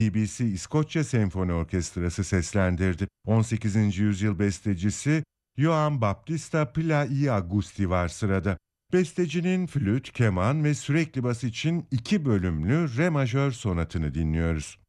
BBC İskoçya Senfoni Orkestrası seslendirdi. 18. yüzyıl bestecisi Johann Baptista Pilla i Augusti var sırada. Bestecinin flüt, keman ve sürekli bas için 2 bölümlü re majör sonatını dinliyoruz.